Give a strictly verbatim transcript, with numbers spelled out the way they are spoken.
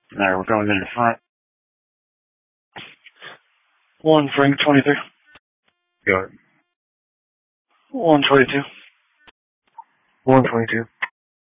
Alright, we're going in the front. One, Frank, twenty-three. Go ahead. One twenty-two. One twenty-two.